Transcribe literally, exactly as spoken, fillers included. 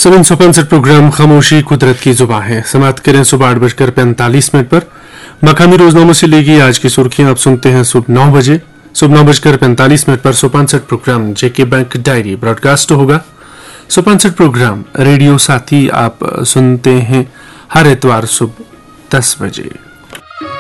सभी सोपानसठ प्रोग्राम खामोशी कुदरत की जुबां है। समाप्त करें सुबह आठ बजकर पैंतालीस मिनट पर। मकामी रोजनामों से लेगी आज की सुर्खियां आप सुनते हैं सुबह नौ बजे सुबह नौ बजकर पैंतालीस मिनट पर सोपानसठ प्रोग्राम जेके बैंक डायरी ब्रॉडकास्ट होगा। सोपानसठ प्रोग्राम रेडियो साथी आप सुनते हैं हर इतवार सुबह दस बजे।